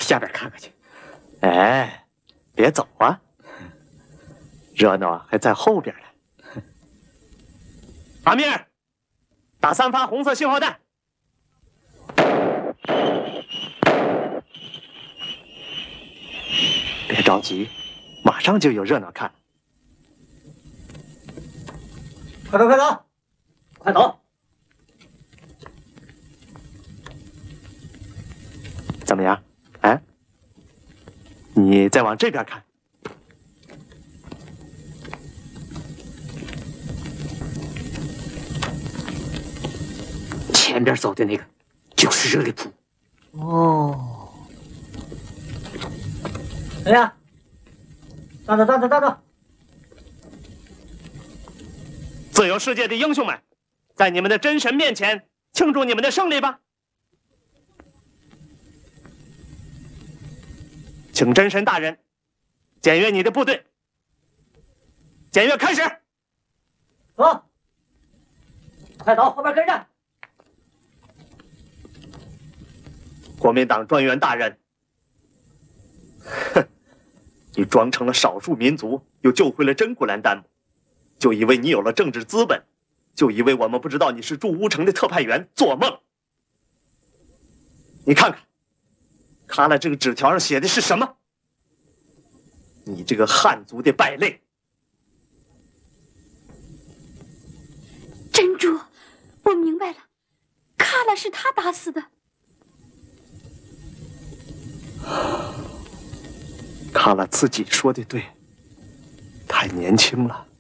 下边看看去。哎，别走啊，热闹还在后边呢。阿面，打3发红色信号弹。别着急，马上就有热闹看。 快走，快走，快走！ 怎么样？哎，你再往这边看。 前边走的那个就是热力普。哦。哎呀，站着，站着，站着！ 自由世界的英雄们，在你们的真神面前庆祝你们的胜利吧！请真神大人检阅你的部队。检阅开始。 走，快走，后边跟着。 国民党专员大人，哼，你装成了少数民族，又救回了真古兰丹姆，就以为你有了政治资本，就以为我们不知道你是驻乌城的特派员，做梦！你看看，卡拉这个纸条上写的是什么？你这个汉族的败类！ 珍珠，我明白了，卡拉是他打死的。 卡拉自己说的对，太年轻了。